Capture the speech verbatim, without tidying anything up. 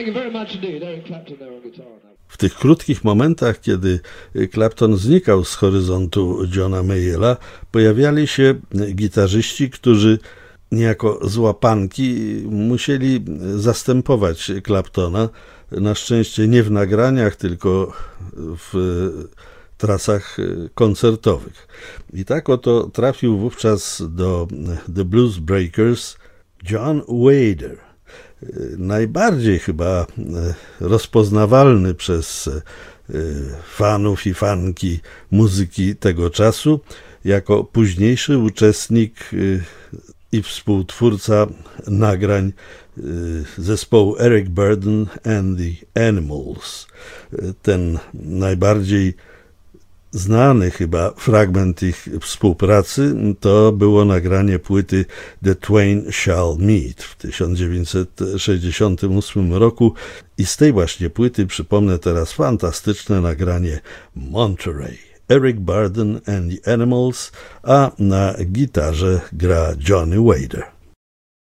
W tych krótkich momentach, kiedy Clapton znikał z horyzontu Johna Mayalla, pojawiali się gitarzyści, którzy niejako z łapanki musieli zastępować Claptona, na szczęście nie w nagraniach, tylko w trasach koncertowych. I tak oto trafił wówczas do The Blues Breakers John Wader. Najbardziej chyba rozpoznawalny przez fanów i fanki muzyki tego czasu, jako późniejszy uczestnik i współtwórca nagrań zespołu Eric Burdon and the Animals. Ten najbardziej znany chyba fragment ich współpracy to było nagranie płyty The Twain Shall Meet w tysiąc dziewięćset sześćdziesiątym ósmym roku i z tej właśnie płyty przypomnę teraz fantastyczne nagranie Monterey. Eric Burdon and the Animals, a na gitarze gra Johnny Wader.